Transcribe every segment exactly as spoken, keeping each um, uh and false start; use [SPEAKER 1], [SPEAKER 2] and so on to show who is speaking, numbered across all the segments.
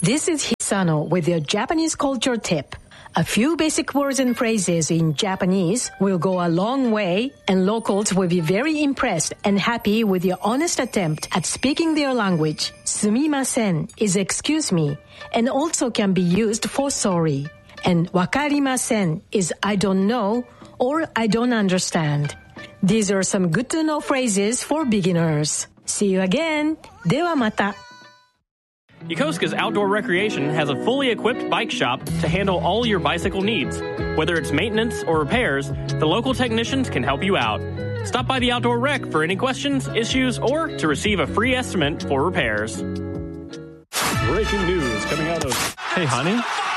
[SPEAKER 1] This is Hisano with your Japanese culture tip. A few basic words and phrases in Japanese will go a long way, and locals will be very impressed and happy with your honest attempt at speaking their language. Sumimasen is excuse me, and also can be used for sorry. And wakarimasen is I don't know or I don't understand. These are some good-to-know phrases for beginners. See you again. ではまた.
[SPEAKER 2] Yokosuka's Outdoor Recreation has a fully equipped bike shop to handle all your bicycle needs. Whether it's maintenance or repairs, the local technicians can help you out. Stop by the Outdoor Rec for any questions, issues, or to receive a free estimate for repairs.
[SPEAKER 3] Breaking news coming out of...
[SPEAKER 4] Hey, honey?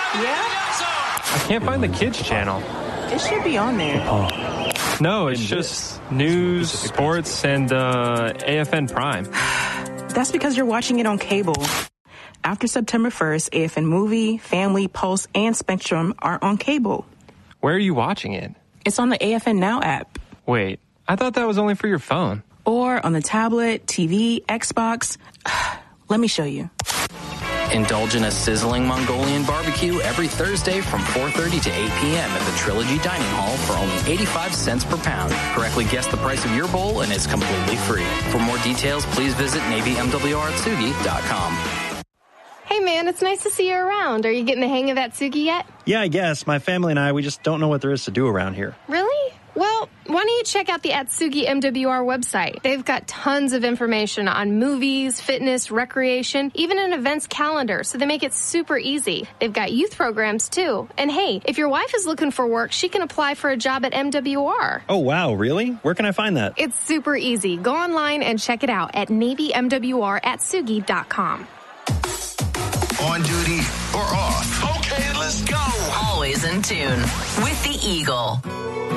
[SPEAKER 5] Yeah?
[SPEAKER 4] I can't find the kids channel.
[SPEAKER 5] It should be on there.
[SPEAKER 4] Oh. No, it's just news, sports, and uh, A F N Prime.
[SPEAKER 5] That's because you're watching it on cable. After September first, A F N Movie, Family, Pulse, and Spectrum are on cable.
[SPEAKER 4] Where are you watching it?
[SPEAKER 5] It's on the A F N Now app.
[SPEAKER 4] Wait, I thought that was only for your phone.
[SPEAKER 5] Or on the tablet, T V, Xbox. Let me show you.
[SPEAKER 6] Indulge in a sizzling Mongolian barbecue every Thursday from four thirty to eight p.m. at the Trilogy Dining Hall for only eighty-five cents per pound. Correctly guess the price of your bowl and it's completely free. For more details, please visit Navy M W R Atsugi dot com.
[SPEAKER 7] Hey man, it's nice to see you around. Are you getting the hang of Atsugi yet?
[SPEAKER 8] Yeah, I guess. My family and I, we just don't know what there is to do around here.
[SPEAKER 7] Really? Well, why don't you check out the Atsugi M W R website? They've got tons of information on movies, fitness, recreation, even an events calendar, so they make it super easy. They've got youth programs, too. And hey, if your wife is looking for work, she can apply for a job at M W R.
[SPEAKER 8] Oh, wow, really? Where can I find that?
[SPEAKER 7] It's super easy. Go online and check it out at Navy M W R Atsugi dot com.
[SPEAKER 9] On duty or off? Okay, let's go.
[SPEAKER 10] Always in tune with the Eagle.